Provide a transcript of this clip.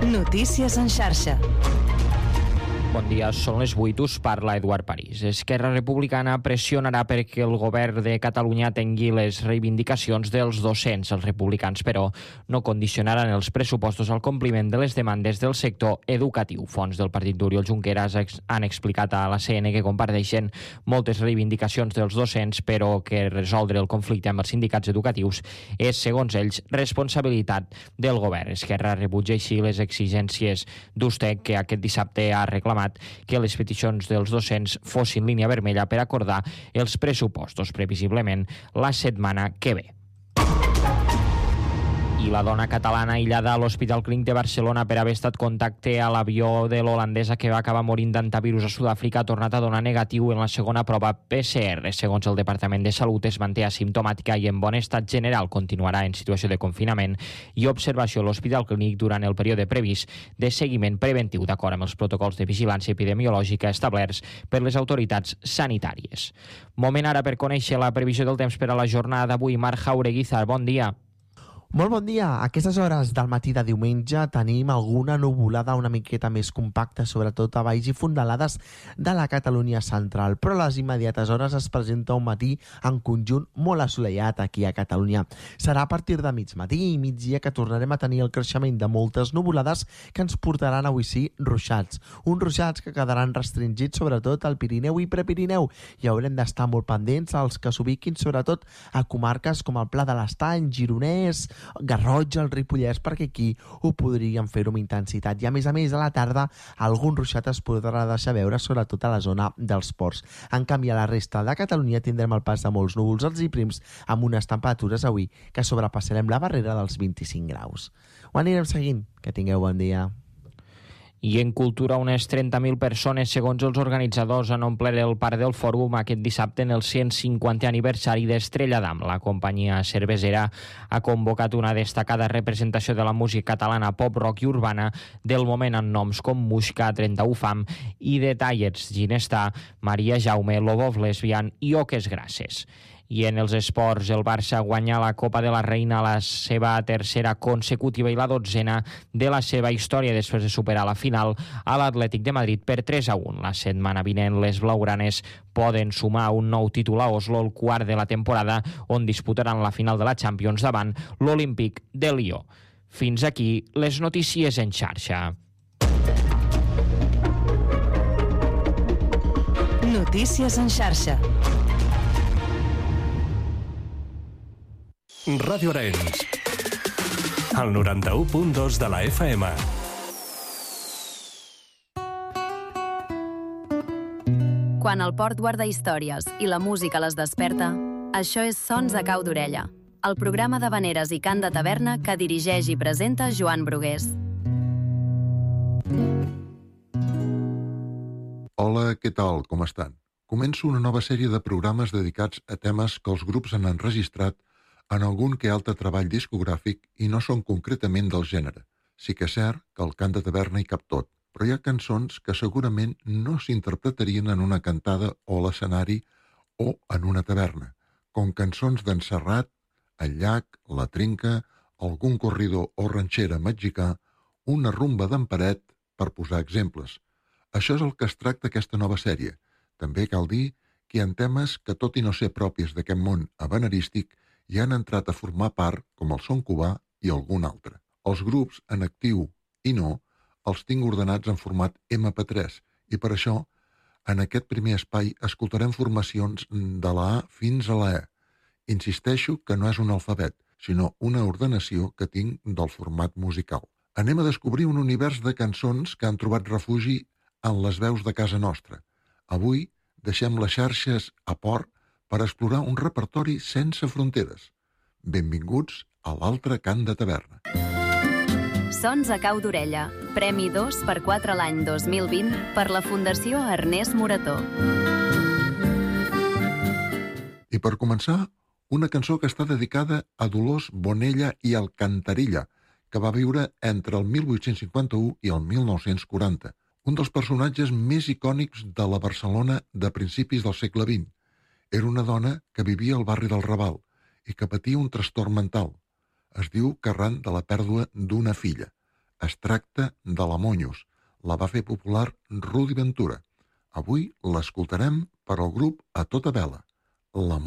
Notícies en xarxa. Bon dia, són les 8, us parla Eduard París. Esquerra Republicana pressionarà perquè el govern de Catalunya tingui les reivindicacions dels docents. Els republicans, però, no condicionaran els pressupostos al compliment de les demandes del sector educatiu. Fonts del partit d'Oriol Junqueras han explicat a la CN que comparteixen moltes reivindicacions dels docents, però que resoldre el conflicte amb els sindicats educatius és, segons ells, responsabilitat del govern. Esquerra rebutja així les exigències d'USTEC, que aquest dissabte ha reclamat que les peticions dels docents fossin línia vermella per acordar els pressupostos, previsiblement la setmana que ve. I la dona catalana aïllada a l'Hospital Clínic de Barcelona per haver estat contacte a l'avió de l'holandesa que va acabar morint d'antivirus a Sud-àfrica ha tornat a donar negatiu en la segona prova PCR. Segons el Departament de Salut, es manté asimptomàtica i en bon estat general. Continuarà en situació de confinament i observació a l'Hospital Clínic durant el període previst de seguiment preventiu, d'acord amb els protocols de vigilància epidemiològica establerts per les autoritats sanitàries. Moment ara per conèixer la previsió del temps per a la jornada d'avui. Marc Jaureguizar, bon dia. Molt bon dia. A aquestes hores del matí de diumenge tenim alguna nuvolada una miqueta més compacta, sobretot a valls i fondalades de la Catalunya central, però a les immediates hores es presenta un matí en conjunt molt assolellat aquí a Catalunya. Serà a partir de migmatí i migdia que tornarem a tenir el creixement de moltes nuvolades que ens portaran avui sí ruixats. Uns ruixats que quedaran restringits sobretot al Pirineu i Prepirineu i haurem d'estar molt pendents als que s'ubiquin sobretot a comarques com el Pla de l'Estany, Gironès, Garrotxa, el Ripollès, perquè aquí ho podríem fer amb intensitat. I a més, a la tarda, algun ruixat es podrà deixar veure, sobretot a la zona dels ports. En canvi, a la resta de Catalunya tindrem el pas de molts núvols alts i prims amb unes temperatures avui que sobrepassarem la barrera dels 25 graus. Ho anirem seguint. Que tingueu bon dia. I en cultura, unes 30.000 persones, segons els organitzadors, han omplert el Parc del Fòrum aquest dissabte en el 150è aniversari d'Estrella d'Am. La companyia cervesera ha convocat una destacada representació de la música catalana pop, rock i urbana del moment amb noms com Muixca, 31 Fam i The Tallers, Ginestar, Maria Jaume, Lobov Lesbian i Oques Grasses. I en els esports, el Barça guanya la Copa de la Reina, la seva tercera consecutiva i la 12ª de la seva història, després de superar la final a l'Atlètic de Madrid per 3-1. La setmana vinent les blaugranes poden sumar un nou títol a Oslo, el quart de la temporada, on disputaran la final de la Champions davant l'Olímpic de Lió. Fins aquí les notícies en xarxa. Notícies en xarxa. Ràdio Arenys, el 91.2 de la FM. Quan el port guarda històries i la música les desperta, això és Sons a cau d'orella, el programa d'havaneres i cant de taverna que dirigeix i presenta Joan Brugués. Hola, què tal? Com estan? Començo una nova sèrie de programes dedicats a temes que els grups han enregistrat en algun que altre treball discogràfic i no són concretament del gènere. Sí que és cert que el cant de taverna hi cap tot, però hi ha cançons que segurament no s'interpretarien en una cantada o a l'escenari o en una taverna, com cançons d'en Serrat, El llac, La trinca, algun corridor o ranxera mexicà, una rumba d'en Peret, per posar exemples. Això és el que es tracta aquesta nova sèrie. També cal dir que hi ha temes que, tot i no ser propis d'aquest món habanerístic, i han entrat a formar part, com el son cubà i algun altre. Els grups, en actiu i no, els tinc ordenats en format MP3 i per això, en aquest primer espai, escoltarem formacions de la A fins a la E. Insisteixo que no és un alfabet, sinó una ordenació que tinc del format musical. Anem a descobrir un univers de cançons que han trobat refugi en les veus de casa nostra. Avui deixem les xarxes a port per explorar un repertori sense fronteres. Benvinguts a l'altre cant de taverna. Sons a cau d'orella, Premi 2x4 l'any 2020 per la Fundació Ernest Morató. I per començar, una cançó que està dedicada a Dolors Bonella i Alcantarilla, que va viure entre el 1851 i el 1940, un dels personatges més icònics de la Barcelona de principis del segle XX. Era una dona que vivia al barri del Raval i que patia un trastorn mental. Es diu que arran de la pèrdua d'una filla. Es tracta de la Monyos. La va fer popular Rudi Ventura. Avui l'escoltarem per al grup A Tota Vela. La